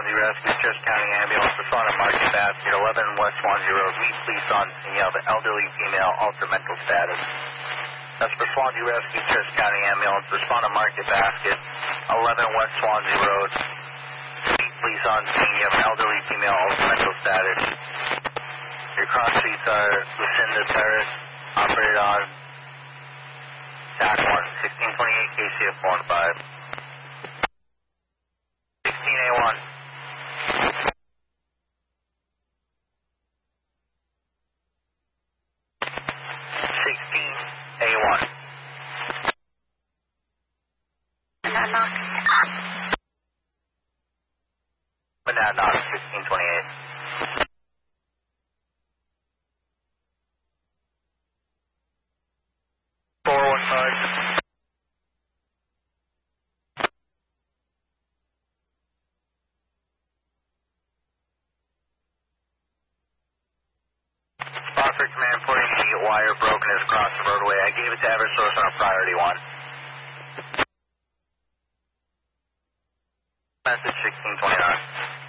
Swansea Rescue, Church County Ambulance, respond to Market Basket, 11 West Swansea Road, meet police on scene of elderly female, alter mental status. That's for Swansea Rescue, Church County Ambulance, respond to Market Basket, 11 West Swansea Road, meet police on scene of elderly female, alter mental status. Your cross streets are Lucinda Terrace, operated on TAC 1, 1628 KCF 415. 16A1. 16A1. Monadnock, 1628. Sponsor command for immediate wire broken is across the roadway. I gave it to Eversource on a priority one. Message 1629.